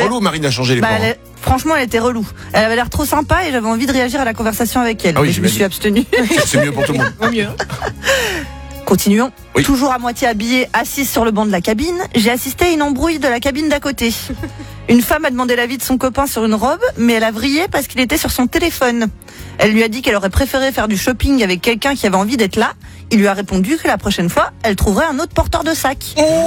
relou, Marine a changé les plans. Franchement, elle était relou. Elle avait l'air trop sympa et j'avais envie de réagir à la conversation avec elle. Ah oui, mais je me suis abstenue. C'est mieux pour tout le monde. Mieux. Continuons. Oui. Toujours à moitié habillée, assise sur le banc de la cabine, j'ai assisté à une embrouille de la cabine d'à côté. Une femme a demandé l'avis de son copain sur une robe, mais elle a vrillé parce qu'il était sur son téléphone. Elle lui a dit qu'elle aurait préféré faire du shopping avec quelqu'un qui avait envie d'être là. Il lui a répondu que la prochaine fois, elle trouverait un autre porteur de sac.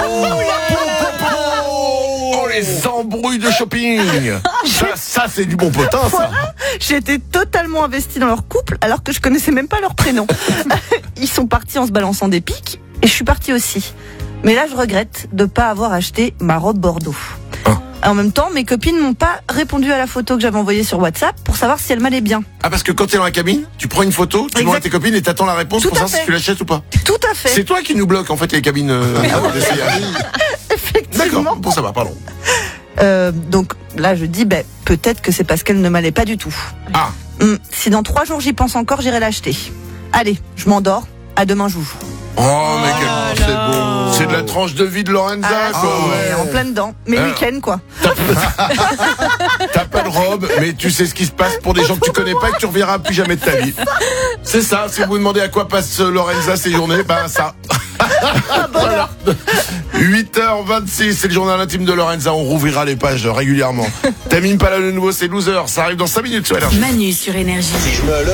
Oh, les embrouilles de shopping. Ça c'est du bon potin, ça. Voilà, j'ai été totalement investie dans leur couple alors que je connaissais même pas leur prénom. Ils sont partis en se balançant des pics et je suis partie aussi. Mais là, je regrette de pas avoir acheté ma robe Bordeaux. En même temps, mes copines m'ont pas répondu à la photo que j'avais envoyée sur WhatsApp pour savoir si elle m'allait bien. Ah, parce que quand t'es dans la cabine, tu prends une photo, tu demandes à tes copines et t'attends la réponse Tout pour à savoir si fait. tu l'achètes ou pas. Tout à fait. C'est toi qui nous bloque en fait les cabines d'essayage. Effectivement. D'accord, bon ça va, pardon. Donc là, je dis, peut-être que c'est parce qu'elle ne m'allait pas du tout. Ah, Si dans 3 jours j'y pense encore, j'irai l'acheter. Allez, je m'endors. À demain, joujou. oh mais quel... c'est beau. C'est de la tranche de vie de Lorenza, quoi. Ouais, en plein dedans. Mes week-ends, quoi. T'as pas de robe, mais tu sais ce qui se passe pour des gens que tu connais pas et que tu reverras plus jamais de ta vie. C'est ça, si vous vous demandez à quoi passe Lorenza ces journées, ça. Voilà. 8h26, c'est le journal intime de Lorenza, on rouvrira les pages régulièrement. Tamim Pala, le nouveau, c'est Loser, ça arrive dans 5 minutes sur Énergie. Manu sur Énergie.